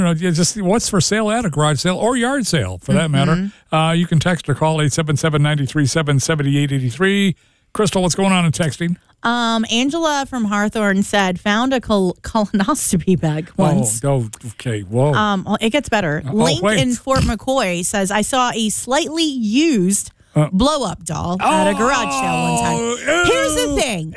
just what's for sale at a garage sale or yard sale, for that matter. You can text or call 877-937-7883. Crystal, what's going on in texting? Angela from Hawthorne said, found a colonoscopy bag once. Oh, okay. Whoa. It gets better. Link in Fort McCoy says, I saw a slightly used blow-up doll at a garage sale one time. Here's the thing.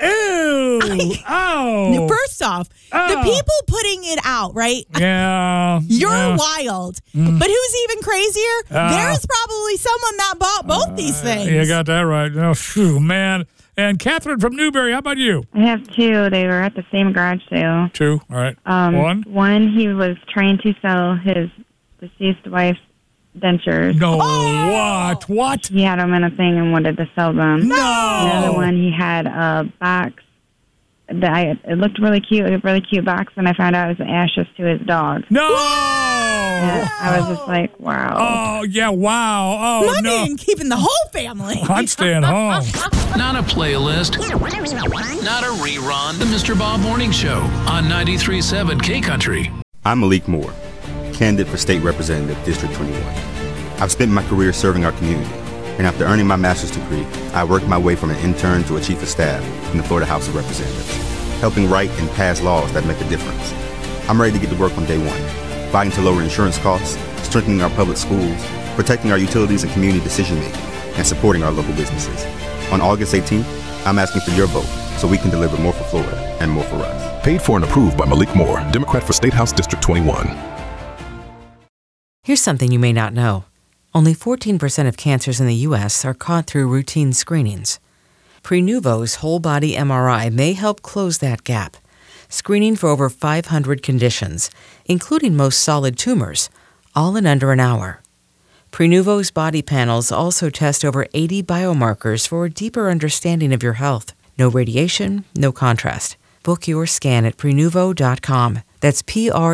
First off, the people putting it out, right? Yeah. You're wild. But who's even crazier? There's probably someone that bought both these things. You got that right. Oh, phew, man. And Catherine from Newberry, how about you? I have two. They were at the same garage sale. Two, all right. One, he was trying to sell his deceased wife's dentures. No, what? He had them in a thing and wanted to sell them. No! The other one, he had a box. It looked really cute. A really cute box, and I found out it was ashes to his dog. No! And I was just like, wow. Oh, yeah, wow. Oh, Money no. and keeping the whole family. I'm staying home. Not a playlist. Not a rerun. The Mr. Bob Morning Show on 93.7 K-Country. I'm Malik Moore, candidate for State Representative, District 21. I've spent my career serving our community, and after earning my master's degree, I worked my way from an intern to a chief of staff in the Florida House of Representatives, helping write and pass laws that make a difference. I'm ready to get to work on day one, fighting to lower insurance costs, strengthening our public schools, protecting our utilities and community decision-making, and supporting our local businesses. On August 18th, I'm asking for your vote so we can deliver more for Florida and more for us. Paid for and approved by Malik Moore, Democrat for State House District 21. Here's something you may not know. Only 14% of cancers in the U.S. are caught through routine screenings. Prenuvo's whole-body MRI may help close that gap, screening for over 500 conditions, including most solid tumors, all in under an hour. Prenuvo's body panels also test over 80 biomarkers for a deeper understanding of your health. No radiation, no contrast. Book your scan at Prenuvo.com. That's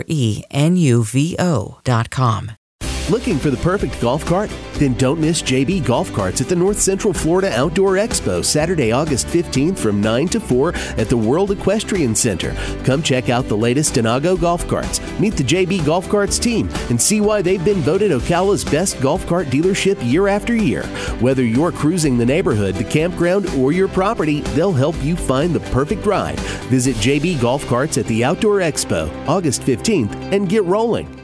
Prenuvo.com. Looking for the perfect golf cart? Then don't miss JB Golf Carts at the North Central Florida Outdoor Expo, Saturday, August 15th from 9 to 4 at the World Equestrian Center. Come check out the latest Denago golf carts, meet the JB Golf Carts team, and see why they've been voted Ocala's best golf cart dealership year after year. Whether you're cruising the neighborhood, the campground, or your property, they'll help you find the perfect ride. Visit JB Golf Carts at the Outdoor Expo, August 15th, and get rolling.